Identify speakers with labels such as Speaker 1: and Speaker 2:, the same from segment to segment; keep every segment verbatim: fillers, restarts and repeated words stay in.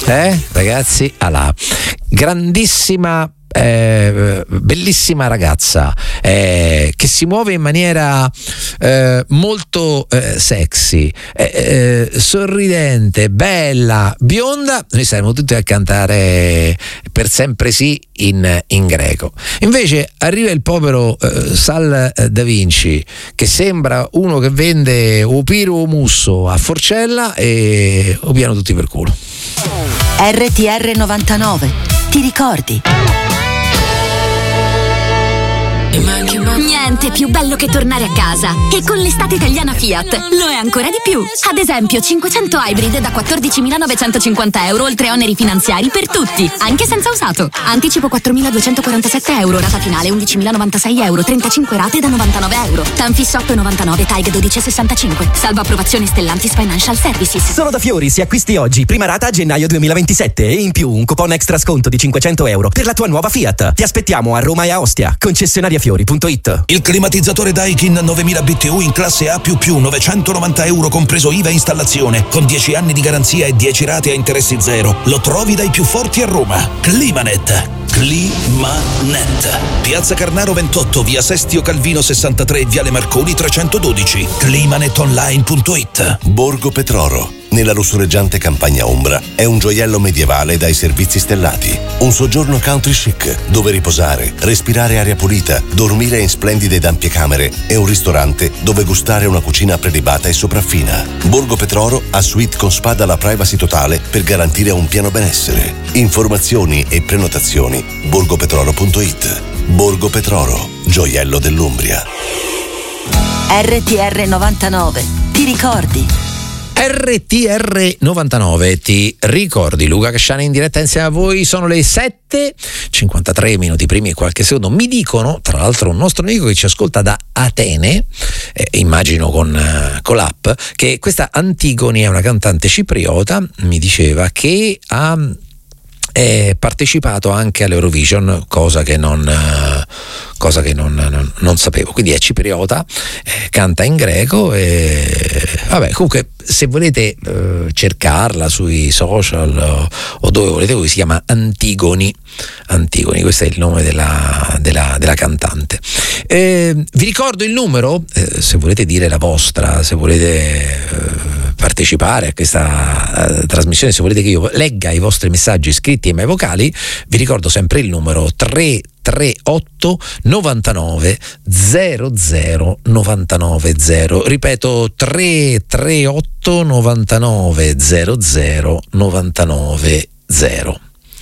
Speaker 1: Eh, ragazzi, alla grandissima Eh, bellissima ragazza eh, che si muove in maniera eh, molto eh, sexy, eh, eh, sorridente, bella, bionda. Noi saremo tutti a cantare Per sempre sì in, in greco. Invece arriva il povero eh, Sal Da Vinci, che sembra uno che vende o piro o musso a Forcella, e lo piano tutti per culo.
Speaker 2: R T R novantanove, ti ricordi?
Speaker 3: Niente più bello che tornare a casa. E con l'estate italiana Fiat lo è ancora di più. Ad esempio cinquecento Hybrid da quattordicimilanovecentocinquanta euro, oltre oneri finanziari per tutti, anche senza usato. Anticipo quattromiladuecentoquarantasette euro, rata finale undicimilanovantasei euro, trentacinque rate da novantanove euro. Tanfis otto virgola novantanove, T A G dodici virgola sessantacinque. Salvo approvazione Stellantis Financial Services.
Speaker 4: Solo da Fiori, se acquisti oggi, prima rata a gennaio duemilaventisette, e in più un coupon extra sconto di cinquecento euro per la tua nuova Fiat. Ti aspettiamo a Roma e a Ostia. Concessionaria fiori punto it.
Speaker 5: Il climatizzatore Daikin novemila B T U in classe A++, novecentonovanta euro compreso I V A e installazione, con dieci anni di garanzia e dieci rate a interessi zero. Lo trovi dai più forti a Roma. Climanet. Climanet. Piazza Carnaro ventotto, via Sestio Calvino sessantatré, viale Marconi trecentododici. climanetonline punto it.
Speaker 6: Borgo Petroro, nella lussureggiante campagna ombra, è un gioiello medievale dai servizi stellati. Un soggiorno country chic, dove riposare, respirare aria pulita, dormire in splendide ed ampie camere, e un ristorante dove gustare una cucina prelibata e sopraffina. Borgo Petroro ha suite con spa dalla privacy totale per garantire un pieno benessere. Informazioni e prenotazioni borgopetroro punto it. Borgo Petroro, gioiello dell'Umbria.
Speaker 2: R T R novantanove, ti ricordi?
Speaker 1: R T R novantanove, ti ricordi? Luca Casciani in diretta insieme a voi. Sono le sette e cinquantatré minuti primi e qualche secondo. Mi dicono, tra l'altro, un nostro amico che ci ascolta da Atene, eh, immagino con, uh, con l'app, che questa Antigoni è una cantante cipriota. Mi diceva che ha è partecipato anche all'Eurovision, cosa che non uh, cosa che non, non, non sapevo. Quindi è cipriota, eh, canta in greco e vabbè, comunque se volete uh, cercarla sui social o, o dove volete voi, si chiama Antigoni. Antigoni, questo è il nome della, della, della cantante. Eh, vi ricordo il numero, eh, se volete dire la vostra, se volete eh, partecipare a questa eh, trasmissione, se volete che io legga i vostri messaggi scritti e mai vocali, vi ricordo sempre il numero tre tre otto novantanove zero zero novantanove zero. Ripeto, tre tre otto novantanove zero zero novantanove zero.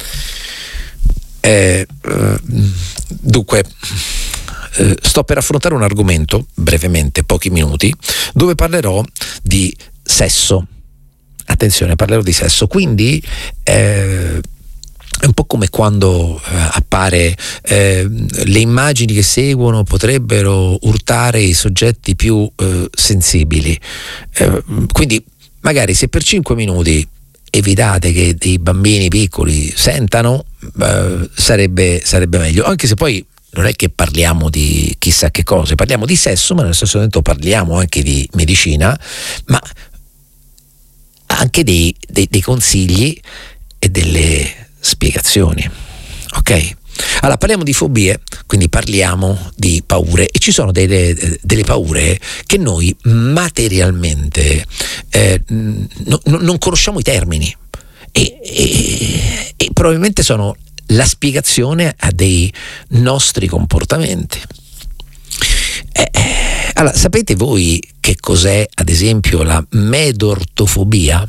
Speaker 1: Eh, eh, dunque eh, sto per affrontare un argomento brevemente, pochi minuti, dove parlerò di sesso. Attenzione, parlerò di sesso, quindi eh, è un po' come quando eh, appare eh, le immagini che seguono potrebbero urtare i soggetti più eh, sensibili, eh, quindi magari se per cinque minuti evitate che dei bambini piccoli sentano, eh, sarebbe, sarebbe meglio, anche se poi non è che parliamo di chissà che cose, parliamo di sesso, ma nello stesso momento parliamo anche di medicina, ma anche dei, dei, dei consigli e delle spiegazioni. Ok? Allora parliamo di fobie, quindi parliamo di paure, e ci sono delle, delle paure che noi materialmente eh, no, no, non conosciamo i termini e, e, e probabilmente sono la spiegazione a dei nostri comportamenti. Eh, allora, sapete voi che cos'è ad esempio la medortofobia?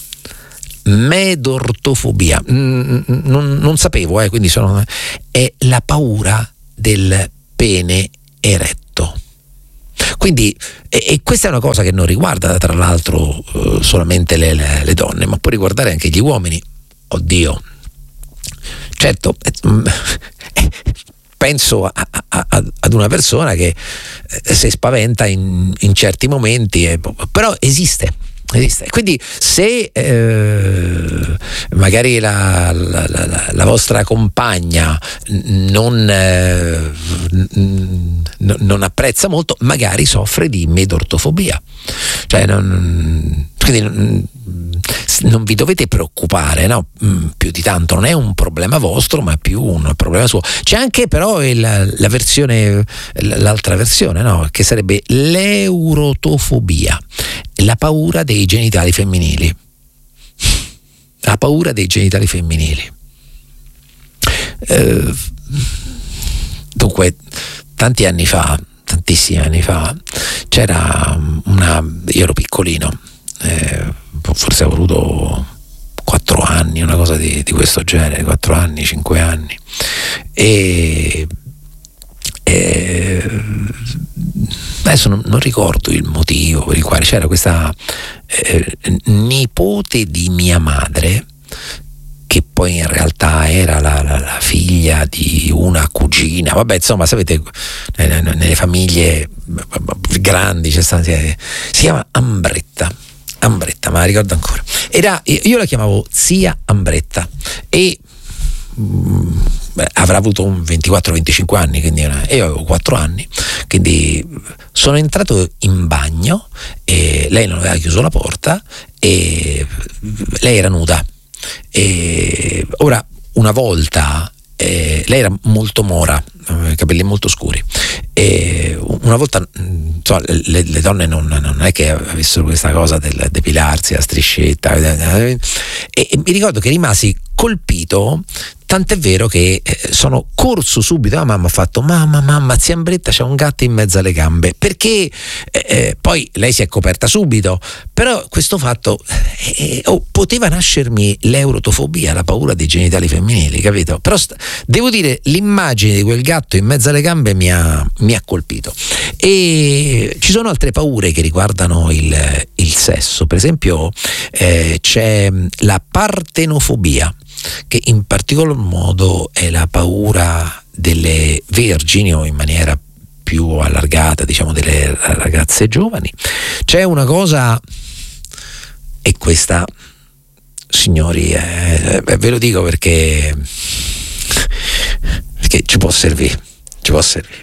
Speaker 1: Medortofobia, mm, non, non sapevo, eh, quindi sono, è la paura del pene eretto. Quindi, e, e questa è una cosa che non riguarda tra l'altro eh, solamente le, le, le donne, ma può riguardare anche gli uomini. Oddio, certo, eh, penso a, a, a, ad una persona che eh, si spaventa in, in certi momenti, eh, però esiste. Esiste. Quindi se eh, magari la, la, la, la vostra compagna non, eh, n- non apprezza molto, magari soffre di medortofobia, cioè non, Quindi non vi dovete preoccupare, no? Più di tanto, non è un problema vostro, ma più un problema suo. C'è anche però il, la versione, l'altra versione, no? Che sarebbe l'eurotofobia, la paura dei genitali femminili. La paura dei genitali femminili. Eh, dunque, tanti anni fa, tantissimi anni fa, c'era una, io ero piccolino, eh, forse avevo avuto quattro anni, una cosa di, di questo genere, quattro anni, cinque anni, e, e adesso non, non ricordo il motivo per il quale c'era questa eh, nipote di mia madre, che poi in realtà era la, la, la figlia di una cugina, vabbè, insomma, sapete, nelle, nelle famiglie grandi c'è stata, si chiama Ambretta, Ambretta, ma la ricordo ancora. Era, io la chiamavo zia Ambretta e mh, beh, avrà avuto un ventiquattro venticinque anni, quindi era, io avevo quattro anni, quindi sono entrato in bagno e lei non aveva chiuso la porta e lei era nuda. E ora, una volta eh, lei era molto mora, eh, capelli molto scuri, e una volta, insomma, le, le donne non, non è che avessero questa cosa del depilarsi a striscetta, e, e mi ricordo che rimasi colpito, tant'è vero che sono corso subito. La mamma ha fatto: mamma, mamma, zia Ambretta c'ha un gatto in mezzo alle gambe, perché eh, poi lei si è coperta subito, però questo fatto eh, oh, poteva nascermi l'eurotofobia, la paura dei genitali femminili, capito? Però st- devo dire, l'immagine di quel gatto in mezzo alle gambe mi ha, mi ha colpito. E ci sono altre paure che riguardano il, il sesso, per esempio eh, c'è la partenofobia, che in particolar modo è la paura delle vergini, o in maniera più allargata, diciamo, delle ragazze giovani. C'è una cosa, e questa, signori, eh, ve lo dico perché perché ci può servire, ci può servire.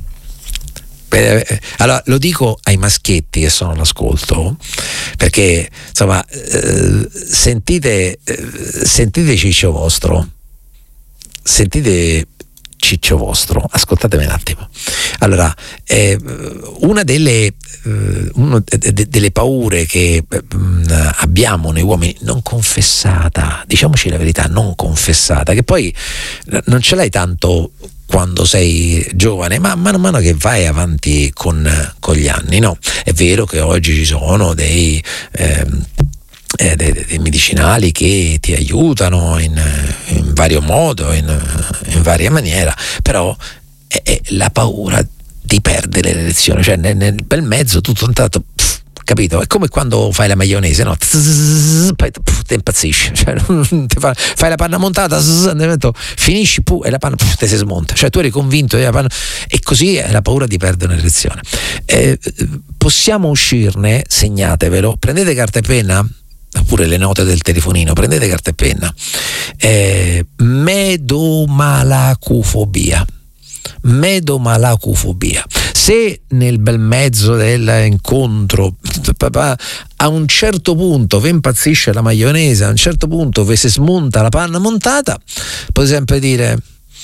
Speaker 1: Allora, lo dico ai maschietti che sono all'ascolto, perché insomma eh, sentite eh, sentite ciccio vostro sentite ciccio vostro ascoltatemi un attimo. Allora, eh, una delle eh, una de, de, delle paure che eh, abbiamo noi uomini, non confessata, diciamoci la verità, non confessata, che poi non ce l'hai tanto quando sei giovane, ma mano a mano che vai avanti con, con gli anni, no? È vero che oggi ci sono dei, ehm, eh, dei, dei medicinali che ti aiutano in, in vario modo, in, in varia maniera, però è, è la paura di perdere l'elezione, cioè nel, nel bel mezzo tutto intanto, pff, capito? È come quando fai la maionese, no? Poi ti impazzisci, cioè, fa, fai la panna montata, finisci, pu, e la panna te si smonta, cioè tu eri convinto della panna, e così è la paura di perdere un'erezione. Eh, possiamo uscirne, segnatevelo, prendete carta e penna, oppure le note del telefonino, prendete carta e penna. Eh, medomalacufobia. Medomalacufobia. Se nel bel mezzo dell'incontro a un certo punto vi impazzisce la maionese, a un certo punto vi si smonta la panna montata, potete sempre dire: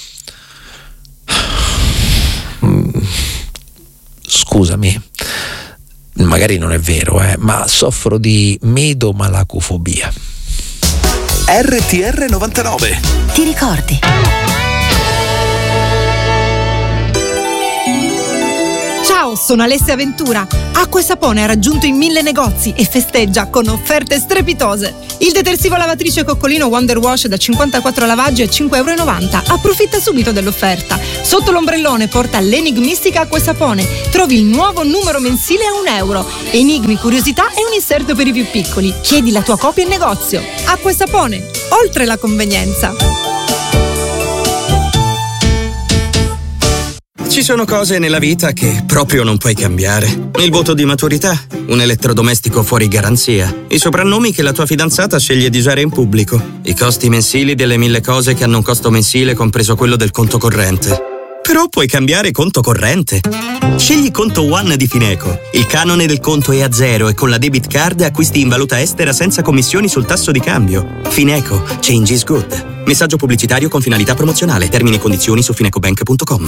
Speaker 1: scusami, magari non è vero, eh, ma soffro di medomalacufobia.
Speaker 5: R T R novantanove.
Speaker 2: Ti ricordi?
Speaker 7: Ciao, sono Alessia Ventura. Acqua e Sapone ha raggiunto i mille negozi e festeggia con offerte strepitose. Il detersivo lavatrice Coccolino Wonder Wash da cinquantaquattro lavaggi a cinque e novanta euro. Approfitta subito dell'offerta. Sotto l'ombrellone porta l'enigmistica Acqua e Sapone. Trovi il nuovo numero mensile a un euro. Enigmi, curiosità e un inserto per i più piccoli. Chiedi la tua copia in negozio. Acqua e Sapone, oltre la convenienza.
Speaker 8: Ci sono cose nella vita che proprio non puoi cambiare. Il voto di maturità, un elettrodomestico fuori garanzia, i soprannomi che la tua fidanzata sceglie di usare in pubblico, i costi mensili delle mille cose che hanno un costo mensile compreso quello del conto corrente. Però puoi cambiare conto corrente. Scegli Conto One di Fineco. Il canone del conto è a zero e con la debit card acquisti in valuta estera senza commissioni sul tasso di cambio. Fineco, change is good. Messaggio pubblicitario con finalità promozionale. Termini e condizioni su finecobank punto com.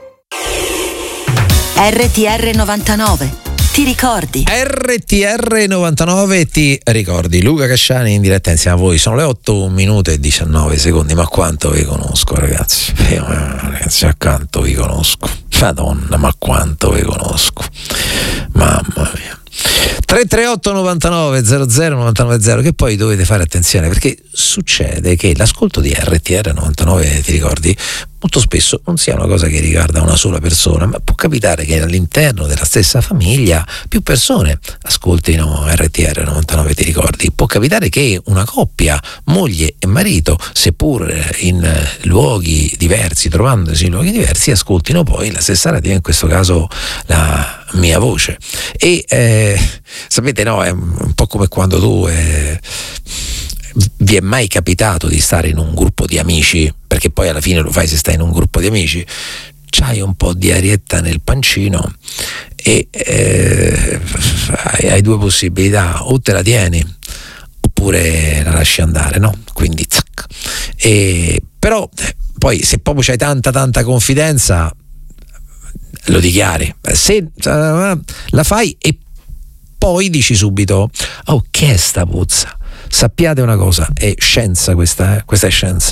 Speaker 2: R T R novantanove. Ti ricordi?
Speaker 1: R T R novantanove ti ricordi. Luca Casciani in diretta insieme a voi. Sono le otto minuti e diciannove secondi. Ma quanto vi conosco, ragazzi. Io, ragazzi, accanto vi conosco. Madonna, ma quanto vi conosco. Mamma mia. tre tre otto novantanove zero zero novantanove zero, che poi dovete fare attenzione, perché succede che l'ascolto di R T R novantanove, ti ricordi, molto spesso non sia una cosa che riguarda una sola persona, ma può capitare che all'interno della stessa famiglia più persone ascoltino R T R novantanove, ti ricordi. Può capitare che una coppia, moglie e marito, seppur in luoghi diversi, trovandosi in luoghi diversi, ascoltino poi la stessa radio, in questo caso la mia voce. E eh, sapete, no, è un po' come quando tu eh, vi è mai capitato di stare in un gruppo di amici, perché poi alla fine lo fai se stai in un gruppo di amici, c'hai un po' di arietta nel pancino e eh, hai, hai due possibilità: o te la tieni oppure la lasci andare, no? Quindi zac. E però poi se proprio c'hai tanta tanta confidenza lo dichiari. Se uh, la fai e poi dici subito: oh, che è sta puzza? Sappiate una cosa, è scienza questa, eh? Questa è scienza.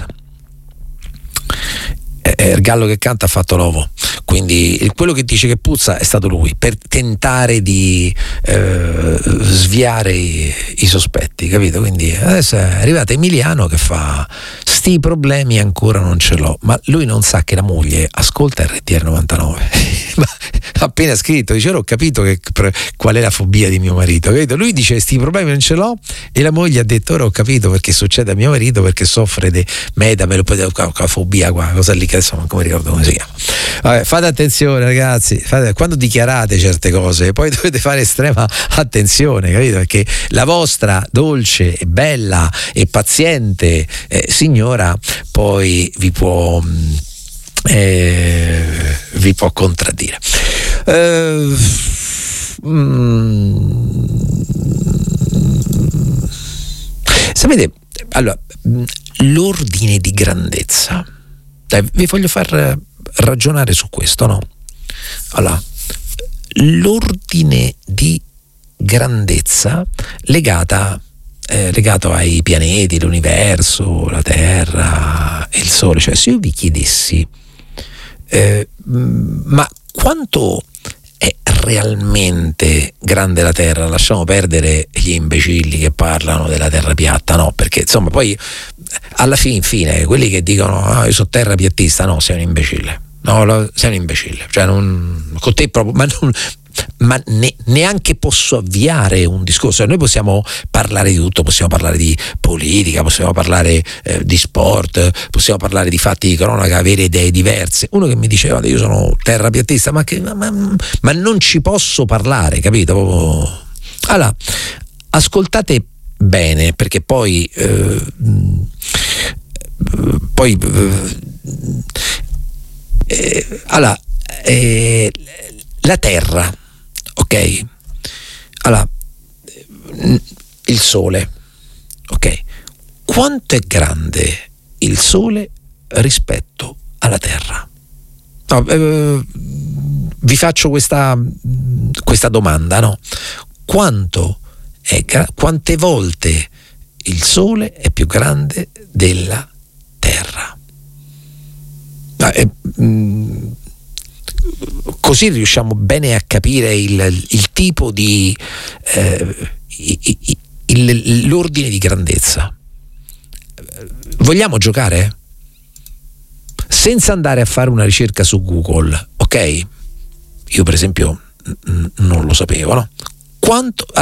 Speaker 1: Il gallo che canta ha fatto l'ovo, quindi quello che dice che puzza è stato lui, per tentare di eh, sviare i, i sospetti, capito? Quindi adesso è arrivato Emiliano che fa: sti problemi ancora non ce l'ho, ma lui non sa che la moglie ascolta R T R novantanove. Ma appena scritto, dice: ora ho capito che, qual è la fobia di mio marito, capito? Lui dice: sti problemi non ce l'ho, e la moglie ha detto: ora ho capito perché succede a mio marito, perché soffre di metamelofobia, qua, cosa lì che adesso non mi ricordo come si chiama. Vabbè, fate attenzione, ragazzi, fate, quando dichiarate certe cose poi dovete fare estrema attenzione, capito? Perché la vostra dolce e bella e paziente eh, signora poi vi può eh, vi può contraddire. Eh, mm, sapete, allora, l'ordine di grandezza, dai, vi voglio far ragionare su questo, no? Allora, l'ordine di grandezza legata eh, legato ai pianeti, l'universo, la Terra e il Sole. Cioè, se io vi chiedessi eh, ma quanto è realmente grande la Terra, lasciamo perdere gli imbecilli che parlano della Terra piatta, no? Perché insomma poi alla fin fine quelli che dicono ah, io sono terra piattista, no, sei un imbecille, no, lo, sei un imbecille, cioè non, con te proprio, ma, non, ma ne, neanche posso avviare un discorso. Noi possiamo parlare di tutto, possiamo parlare di politica, possiamo parlare eh, di sport, possiamo parlare di fatti di cronaca, avere idee diverse. Uno che mi diceva io sono terrapiattista, ma, che, ma, ma, ma non ci posso parlare, capito? Allora, ascoltate bene, perché poi eh, poi eh, allora eh, la Terra, ok? Allora, il Sole, ok? Quanto è grande il Sole rispetto alla Terra? No, eh, vi faccio questa questa domanda, no? Quanto è, quante volte il Sole è più grande della Terra? Eh, mh, così riusciamo bene a capire il, il tipo di eh, il, il, l'ordine di grandezza. Vogliamo giocare? Senza andare a fare una ricerca su Google, ok? Io per esempio n- non lo sapevo, no? Quanto